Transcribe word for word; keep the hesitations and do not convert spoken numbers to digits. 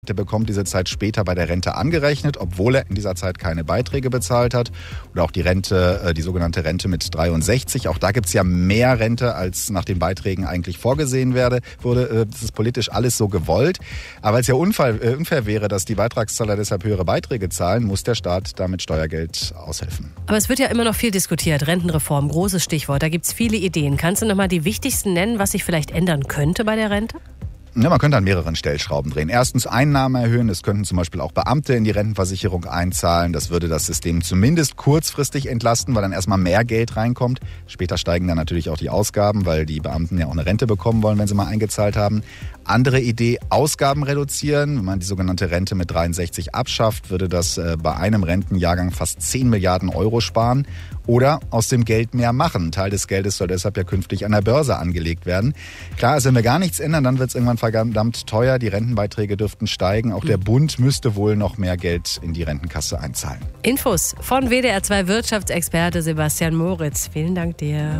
Der bekommt diese Zeit später bei der Rente angerechnet, obwohl er in dieser Zeit keine Beiträge bezahlt hat. Oder auch die Rente, die sogenannte Rente mit dreiundsechzig. Auch da gibt es ja mehr Rente, als nach den Beiträgen eigentlich vorgesehen werde, wurde. Das ist politisch alles so gewollt. Aber weil es ja unfall, äh, unfair wäre, dass die Beitragszahler deshalb höhere Beiträge zahlen, muss der Staat damit Steuergeld aushelfen. Aber es wird ja immer noch viel diskutiert. Rentenreform, großes Stichwort. Da gibt es viele Ideen. Kannst du noch mal die wichtigsten nennen, was sich vielleicht ändern könnte bei der Rente? Ja, man könnte an mehreren Stellschrauben drehen. Erstens Einnahmen erhöhen. Es könnten zum Beispiel auch Beamte in die Rentenversicherung einzahlen. Das würde das System zumindest kurzfristig entlasten, weil dann erstmal mehr Geld reinkommt. Später steigen dann natürlich auch die Ausgaben, weil die Beamten ja auch eine Rente bekommen wollen, wenn sie mal eingezahlt haben. Andere Idee, Ausgaben reduzieren. Wenn man die sogenannte Rente mit dreiundsechzig abschafft, würde das bei einem Rentenjahrgang fast zehn Milliarden Euro sparen. Oder aus dem Geld mehr machen. Ein Teil des Geldes soll deshalb ja künftig an der Börse angelegt werden. Klar, also wenn wir gar nichts ändern, dann wird es irgendwann verdammt teuer. Die Rentenbeiträge dürften steigen. Auch der Bund müsste wohl noch mehr Geld in die Rentenkasse einzahlen. Infos von W D R zwei Wirtschaftsexperte Sebastian Moritz. Vielen Dank dir.